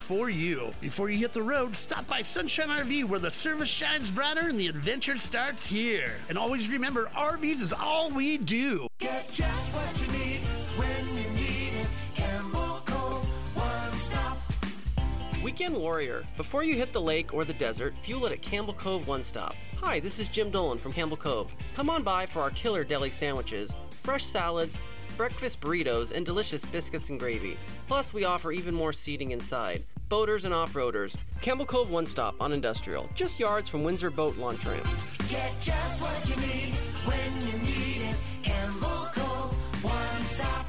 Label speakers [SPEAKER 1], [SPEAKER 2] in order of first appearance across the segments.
[SPEAKER 1] for you. Before you hit the road, stop by Sunshine RV where the service shines brighter and the adventure starts here. And always remember, RVs is all we do.
[SPEAKER 2] Get just what you need when you need it. Campbell Cove, one stop.
[SPEAKER 3] Weekend Warrior. Before you hit the lake or the desert, fuel it at Campbell Cove One Stop. Hi, this is Jim Dolan from Campbell Cove. Come on by for our killer deli sandwiches, fresh salads, breakfast burritos, and delicious biscuits and gravy. Plus, we offer even more seating inside. Boaters and off-roaders. Campbell Cove One Stop on Industrial, just yards from Windsor Boat Launch Ramp.
[SPEAKER 2] Get just what you need when you need it. Campbell Cove, one stop.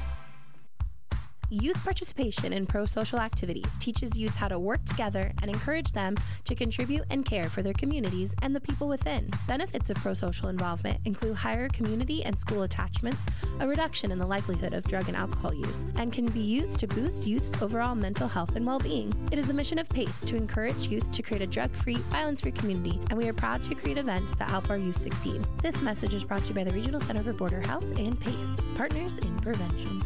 [SPEAKER 4] Youth participation in pro-social activities teaches youth how to work together and encourage them to contribute and care for their communities and the people within. Benefits of pro-social involvement include higher community and school attachments, a reduction in the likelihood of drug and alcohol use, and can be used to boost youth's overall mental health and well-being. It is the mission of PACE to encourage youth to create a drug-free, violence-free community, and we are proud to create events that help our youth succeed. This message is brought to you by the Regional Center for Border Health and PACE, partners in prevention.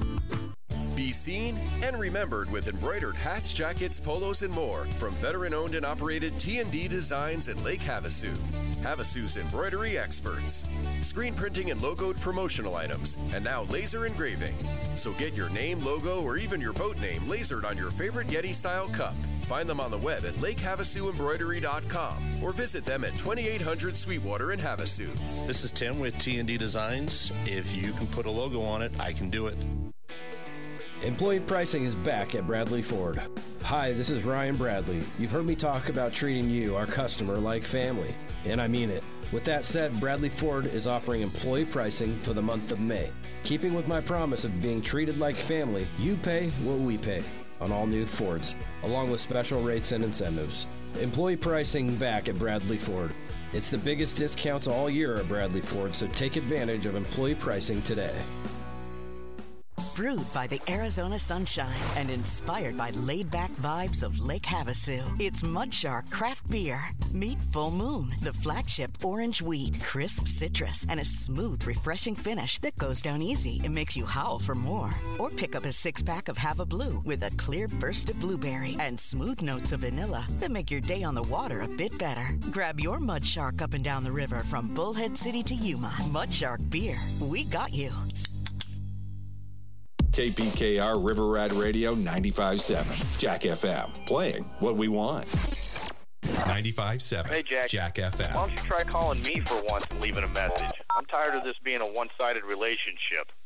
[SPEAKER 5] Be seen and remembered with embroidered hats, jackets, polos, and more from veteran-owned and operated T&D Designs in Lake Havasu. Havasu's embroidery experts. Screen printing and logoed promotional items, and now laser engraving. So get your name, logo, or even your boat name lasered on your favorite Yeti-style cup. Find them on the web at lakehava수embroidery.com or visit them at 2800 Sweetwater in Havasu.
[SPEAKER 6] This is Tim with T&D Designs. If you can put a logo on it, I can do it.
[SPEAKER 7] Employee pricing is back at Bradley Ford. Hi, this is Ryan Bradley. You've heard me talk about treating you, our customer, like family, and I mean it. With that said, Bradley Ford is offering employee pricing for the month of May. Keeping with my promise of being treated like family, you pay what we pay on all new Fords, along with special rates and incentives. Employee pricing back at Bradley Ford. It's the biggest discounts all year at Bradley Ford, so take advantage of employee pricing today.
[SPEAKER 8] Brewed by the Arizona sunshine and inspired by laid-back vibes of Lake Havasu, it's Mudshark Craft Beer. Meet Full Moon, the flagship orange wheat, crisp citrus, and a smooth, refreshing finish that goes down easy and makes you howl for more. Or pick up a six-pack of Hava Blue with a clear burst of blueberry and smooth notes of vanilla that make your day on the water a bit better. Grab your Mudshark up and down the river from Bullhead City to Yuma. Mudshark Beer. We got you.
[SPEAKER 9] KPKR River Rat Radio 95.7. Jack FM. Playing what we want. 95.7.
[SPEAKER 10] Hey, Jack
[SPEAKER 9] FM.
[SPEAKER 10] Why don't you try calling me for once and leaving a message? I'm tired of this being a one-sided relationship.